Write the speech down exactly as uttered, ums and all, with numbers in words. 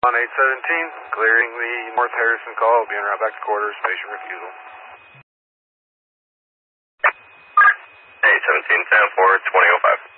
On eight seventeen, clearing the North Harrison call, being right back to quarters, patient refusal. eight seventeen, ten four, twenty oh five.